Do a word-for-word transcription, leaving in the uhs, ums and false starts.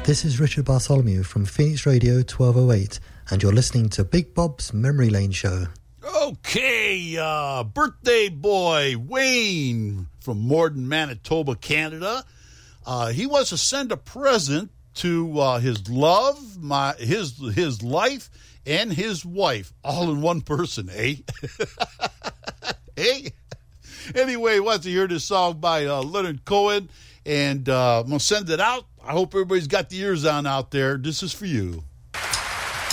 This is Richard Bartholomew from Phoenix Radio twelve oh eight, and you're listening to Big Bob's Memory Lane Show. Okay, uh, birthday boy Wayne from Morden, Manitoba, Canada. Uh, he wants to send a present to uh, his love, my his his life, and his wife, all in one person, eh? Eh? Anyway, he wants to hear this song by uh, Leonard Cohen, and uh, I'm going to send it out. I hope everybody's got the ears on out there. This is for you.